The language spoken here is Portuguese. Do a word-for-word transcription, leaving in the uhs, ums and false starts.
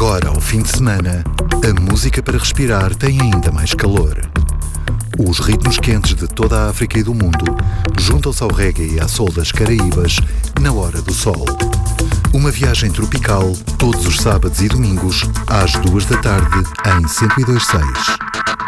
Agora, ao fim de semana, a música para respirar tem ainda mais calor. Os ritmos quentes de toda a África e do mundo juntam-se ao reggae e à soul das Caraíbas na hora do sol. Uma viagem tropical todos os sábados e domingos às duas da tarde em cento e dois ponto seis.